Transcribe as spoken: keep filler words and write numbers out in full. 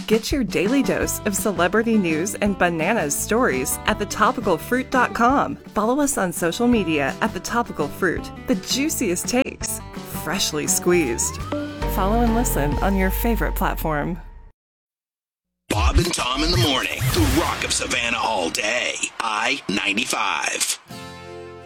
Get your daily dose of celebrity news and bananas stories at the topical fruit dot com. Follow us on social media at The Topical Fruit. The juiciest takes, freshly squeezed. Follow and listen on your favorite platform. Bob and Tom in the morning. The Rock of Savannah all day. I ninety-five.